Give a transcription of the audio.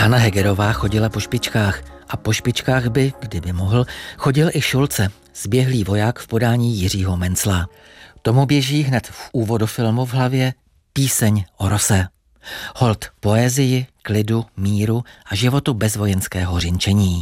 Hana Hegerová chodila po špičkách a po špičkách by, kdyby mohl, chodil i Šulce, zběhlý voják v podání Jiřího Mencla. Tomu běží hned v úvodu filmu v hlavě píseň o rose. Holt poezii, klidu, míru a životu bez vojenského řinčení.